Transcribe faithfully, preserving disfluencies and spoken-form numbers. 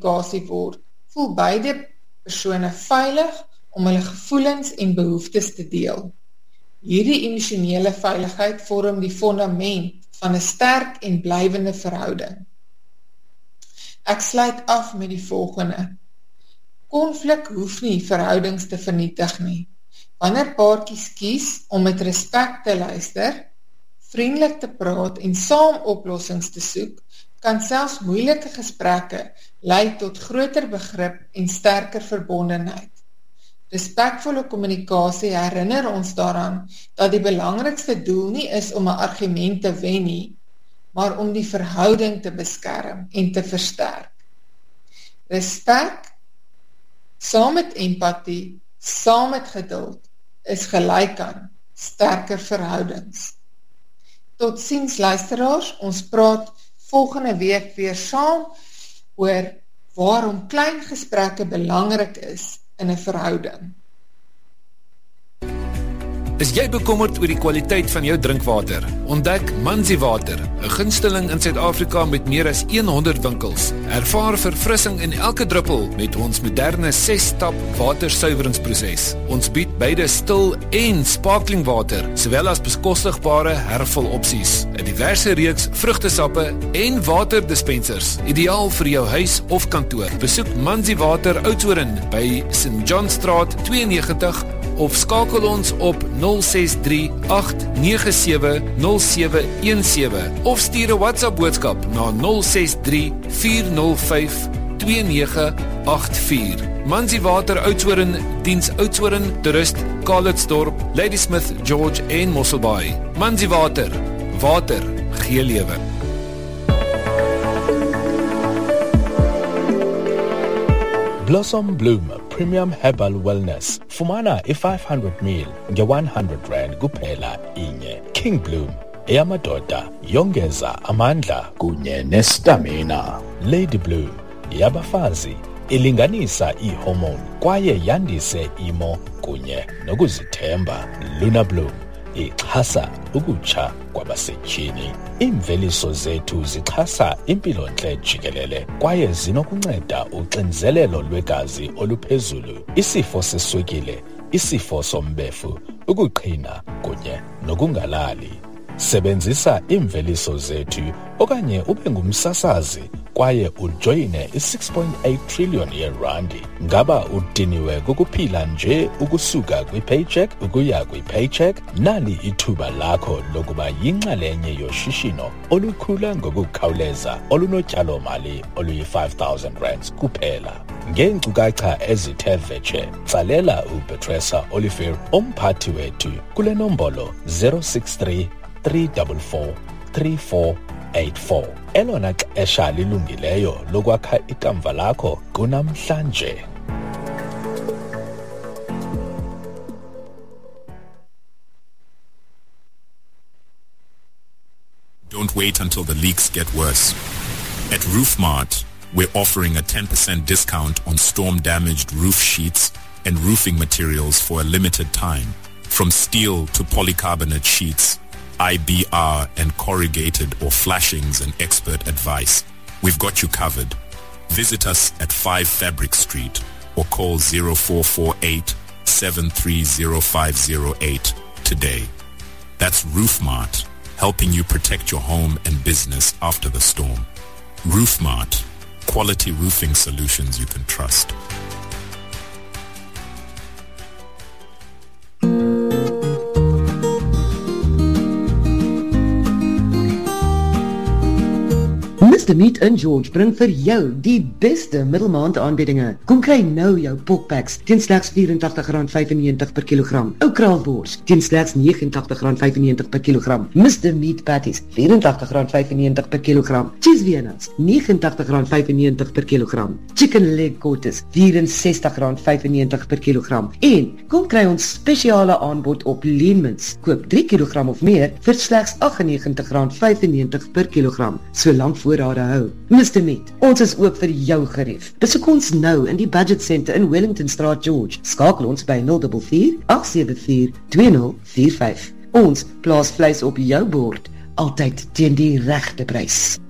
kommunikasie word, voel beide persone veilig om hulle gevoelens en behoeftes te deel. Hierdie emosionele veiligheid vorm die fondament van 'n sterk en blywende verhouding. Ek sluit af met die volgende. Konflik hoef nie verhoudings te vernietig nie. Wanneer paartjies kies om met respek te luister, vriendelik te praat en saam oplossings te soek, kan selfs moeilike gesprekke lei tot groter begrip en sterker verbondenheid. Respekvolle kommunikasie herinner ons daaraan dat die belangrikste doel nie is om 'n argument te wen nie, maar om die verhouding te beskerm en te versterk. Respek, saam met empatie, saam met geduld, is gelyk aan sterker verhoudings. Tot ziens luisteraars, ons praat volgende week weer saam oor waarom klein gesprekke belangrik is in 'n verhouding. Is jy bekommerd oor die kwaliteit van jou drinkwater? Ontdek Manzi Water, 'n gunsteling in Suid-Afrika met meer as honderd winkels. Ervaar verfrissing in elke druppel met ons moderne ses-stap watersuiweringsproses. Ons bied beide stil en sparkling water, sowel as bekostigbare hervulopsies, 'n diverse reeks vrugtesappe en waterdispensers, ideaal vir jou huis of kantoor. Besoek Manzi Water Oudtshoorn by Saint John Straat twee en negentig of skakel ons op nul ses drie agt nege sewe nul sewe een sewe of stuur 'n WhatsApp boodskap na nul ses drie vier nul vyf twee nege agt vier. Manzi Water Oudtshoorn diens Oudtshoorn, Toerist, Calitzdorp, Ladysmith, George en Mosselbaai. Manzi Water, water gee lewe. Blossom Bloom Premium Herbal Wellness. Fumana i five hundred mil nge one hundred rand kuphela inye. King Bloom eyamadoda yongeza amandla kunye nestamina. Lady Bloom yabafazi ilinganisa ihormone kwaye yandise imo kunye nokuzithemba. Luna Bloom ixhasa ukutsha kwabasetyhini. Iimveliso zethu zixhasa impilontle jikelele kwaye zinokunceda uxinzelelo lwegazi oluphezulu, isifo seswekile, isifo sombefu, ukuqhina kunye nokungalali. Sebenzisa iimveliso zethu okanye ube ngumsasazi kwaye ujoyine i-six point eight trillion yerandi. Ngaba udiniwe kukuphila nje ukusuka kwi-paycheck ukuya kwi-paycheck? Nali ithuba lakho lokuba yinxalenye yoshishino olukhula ngokukhawuleza olunotyalo-mali oluyi-five thousand rands kuphela. Ngeenkcukacha ezithe vetshe, tsalela uPetressa Olivier, umphathi wethu, kule nombolo zero six three three four four three four eight four. Elona xesha lilungileyo lokwakha ikamva lakho kunamhlanje. Don't wait until the leaks get worse. At RoofMart, we're offering a ten percent discount on storm-damaged roof sheets and roofing materials for a limited time. From steel to polycarbonate sheets, I B R and corrugated or flashings and expert advice. We've got you covered. Visit us at five Fabric Street or call zero four four eight seven three zero five zero eight today. That's RoofMart, helping you protect your home and business after the storm. RoofMart, quality roofing solutions you can trust. Mister Meat and George bring vir jou die beste middelmaand aanbiedinge. Kom kry nou jou pokpaks teen slegs vyfentagtig rand vyfennegentig per kilogram. Ou kraalbors teen slegs negenentagtig rand vyfennegentig per kilogram. Mister Meat patties vierentagtig rand vyfennegentig per kilogram. Cheese walnuts negenentagtig rand vyfennegentig per kilogram. Chicken leg quarters vierensestig rand vyfennegentig per kilogram. En kom kry ons spesiale aanbod op leenmints. Koop drie kilogram of meer vir slegs agt en negentig rand vyfennegentig per kilogram. Solank voorrade hou. Mister Meat, ons is oop vir jou gerief. Besoek ons nou in die Budget Center in Wellington Straat, George. Skakel ons by nul vier vier agt sewe vier twee nul vier vyf. Ons plaas vleis op jou bord, altyd teen die regte prys.